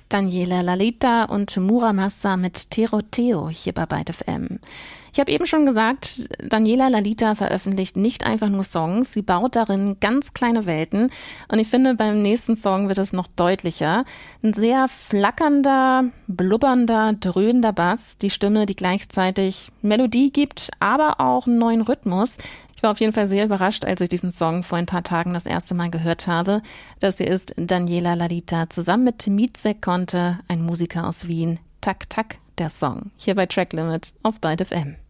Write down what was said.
Daniela Lalita und Muramasa mit Tiroteo hier bei Byte FM. Ich habe eben schon gesagt, Daniela Lalita veröffentlicht nicht einfach nur Songs, sie baut darin ganz kleine Welten. Und ich finde, beim nächsten Song wird es noch deutlicher. Ein sehr flackernder, blubbernder, dröhnender Bass, die Stimme, die gleichzeitig Melodie gibt, aber auch einen neuen Rhythmus. Ich war auf jeden Fall sehr überrascht, als ich diesen Song vor ein paar Tagen das erste Mal gehört habe. Das hier ist Daniela Lalita zusammen mit Micek Conte, ein Musiker aus Wien. Tak Tak, der Song. Hier bei Track Limit auf Byte FM.